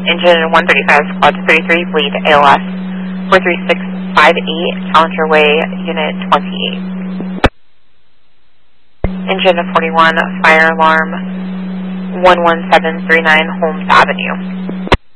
Engine 135, squad 33, bleed, ALS 43658, Challenger Way, Unit 28. Engine 41, fire alarm 11739, Holmes Avenue.